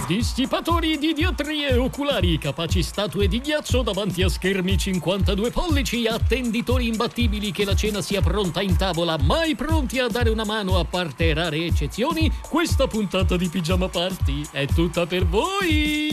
Dissipatori di diotrie oculari, capaci statue di ghiaccio davanti a schermi 52 pollici, attenditori imbattibili che la cena sia pronta in tavola, mai pronti a dare una mano a parte rare eccezioni, questa puntata di Pigiama Party è tutta per voi!